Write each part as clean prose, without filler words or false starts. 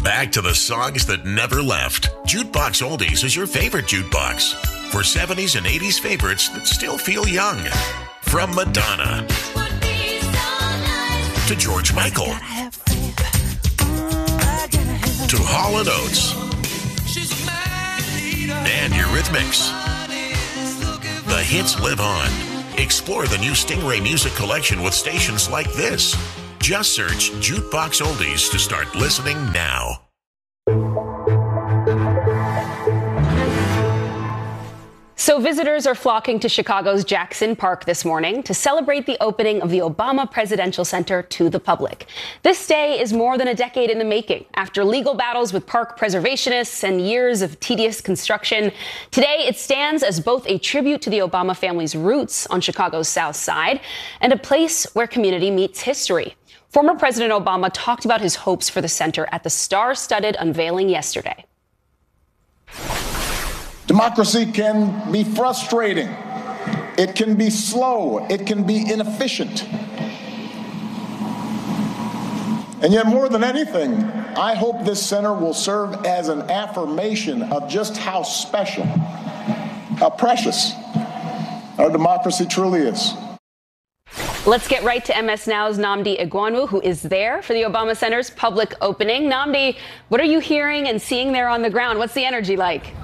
Back to the songs that never left. Jukebox Oldies is your favorite jukebox. For 70s and 80s favorites that still feel young. From Madonna to George Michael to Hall & Oates and Eurythmics. The hits live on. Explore the new Stingray Music Collection with stations like this. Just search Jukebox Oldies to start listening now. So visitors are flocking to Chicago's Jackson Park this morning to celebrate the opening of the Obama Presidential Center to the public. This day is more than a decade in the making. After legal battles with park preservationists and years of tedious construction, today it stands as both a tribute to the Obama family's roots on Chicago's South Side and a place where community meets history. Former President Obama talked about his hopes for the center at the star-studded unveiling yesterday. Democracy can be frustrating. It can be slow. It can be inefficient. And yet, more than anything, I hope this center will serve as an affirmation of just how special, how precious our democracy truly is. Let's get right to MS Now's Nnamdi Egwonu, who is there for the Obama Center's public opening. Nnamdi, what are you hearing and seeing there on the ground? What's the energy like?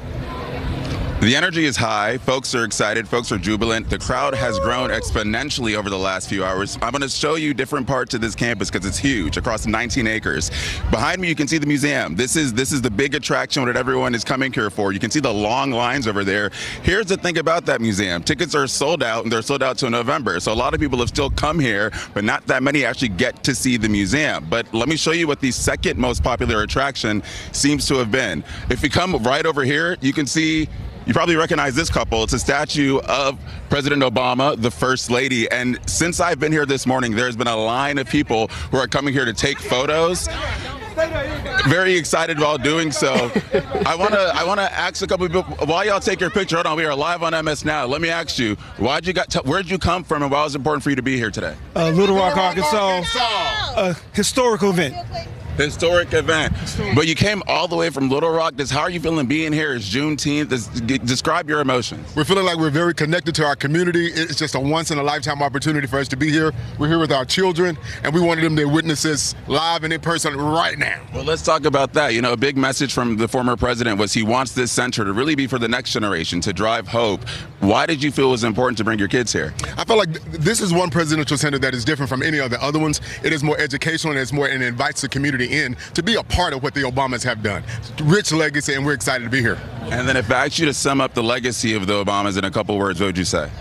The energy is high. Folks are excited. Folks are jubilant. The crowd has grown exponentially over the last few hours. I'm going to show you different parts of this campus because it's huge, across 19 acres. Behind me, you can see the museum. This is the big attraction that everyone is coming here for. You can see the long lines over there. Here's the thing about that museum. Tickets are sold out, and they're sold out till November. So a lot of people have still come here, but not that many actually get to see the museum. But let me show you what the second most popular attraction seems to have been. If you come right over here, you can see. You probably recognize this couple. It's a statue of President Obama, the First Lady. And since I've been here this morning, there's been a line of people who are coming here to take photos. Very excited about doing so. I want to ask a couple of people, while y'all take your picture, hold on, we are live on MS Now. Let me ask you, where'd you come from and why was it important for you to be here today? Little Rock, Arkansas. A historical event. Historic event. But you came all the way from Little Rock. How are you feeling being here? It's Juneteenth. Describe your emotions. We're feeling like we're very connected to our community. It's just a once-in-a-lifetime opportunity for us to be here. We're here with our children, and we wanted them to witness this live and in person right now. Well, let's talk about that. You know, a big message from the former president was he wants this center to really be for the next generation, to drive hope. Why did you feel it was important to bring your kids here? I felt like this is one presidential center that is different from any of the other ones. It is more educational, and it invites the community in to be a part of what the Obamas have done. Rich legacy, and we're excited to be here. And then if I asked you to sum up the legacy of the Obamas in a couple words, what would you say?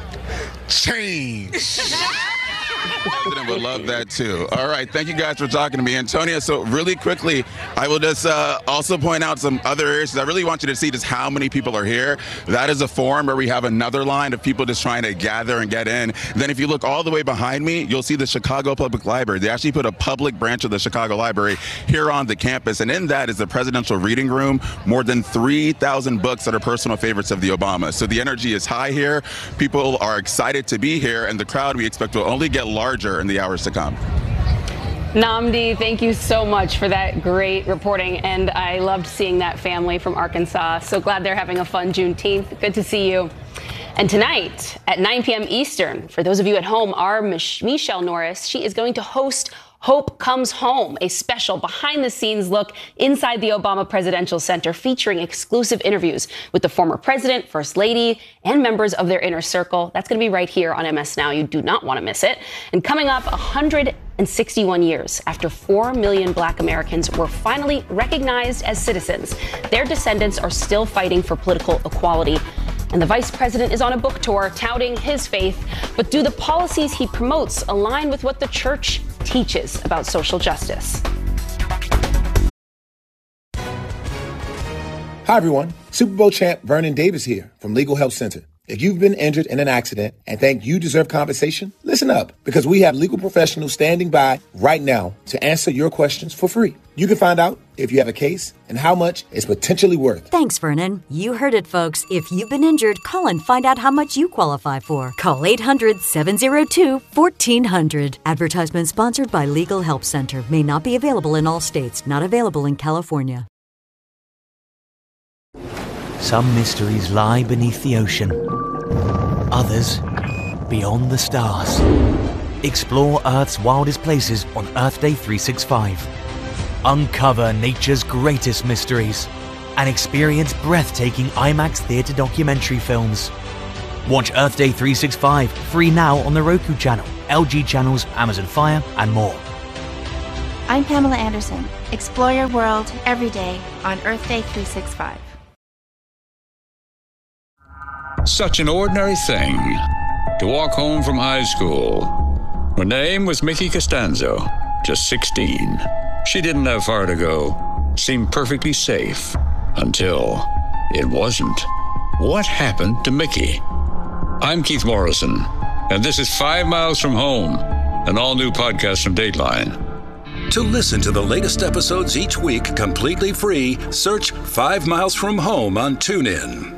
Change. The president would love that too. All right, thank you guys for talking to me. Antonio, so really quickly, I will just also point out some other areas. I really want you to see just how many people are here. That is a forum where we have another line of people just trying to gather and get in. Then if you look all the way behind me, you'll see the Chicago Public Library. They actually put a public branch of the Chicago Library here on the campus, and in that is the presidential reading room, more than 3,000 books that are personal favorites of the Obamas. So the energy is high here. People are excited to be here, and the crowd we expect will only get larger in the hours to come. Nnamdi, thank you so much for that great reporting, and I loved seeing that family from Arkansas. So glad they're having a fun Juneteenth. Good to see you. And tonight at 9 p.m. Eastern, for those of you at home, our Michelle Norris, she is going to host Hope Comes Home, a special behind-the-scenes look inside the Obama Presidential Center featuring exclusive interviews with the former president, first lady, and members of their inner circle. That's going to be right here on MS Now. You do not want to miss it. And coming up, 161 years after 4 million Black Americans were finally recognized as citizens, their descendants are still fighting for political equality. And the vice president is on a book tour touting his faith. But do the policies he promotes align with what the church teaches about social justice? Hi, everyone. Super Bowl champ Vernon Davis here from Legal Help Center. If you've been injured in an accident and think you deserve compensation, listen up, because we have legal professionals standing by right now to answer your questions for free. You can find out if you have a case and how much it's potentially worth. Thanks, Vernon. You heard it, folks. If you've been injured, call and find out how much you qualify for. Call 800-702-1400. Advertisement sponsored by Legal Help Center. May not be available in all states. Not available in California. Some mysteries lie beneath the ocean. Others, beyond the stars. Explore Earth's wildest places on Earth Day 365. Uncover nature's greatest mysteries and experience breathtaking IMAX theater documentary films. Watch Earth Day 365 free now on the Roku channel, LG channels, Amazon Fire, and more. I'm Pamela Anderson. Explore your world every day on Earth Day 365. Such an ordinary thing to walk home from high school. Her name was Mickey Costanzo, just 16. She didn't have far to go, seemed perfectly safe, until it wasn't. What happened to Mickey? I'm Keith Morrison, and this is 5 Miles from Home, an all-new podcast from Dateline. To listen to the latest episodes each week completely free, search 5 Miles from Home on TuneIn.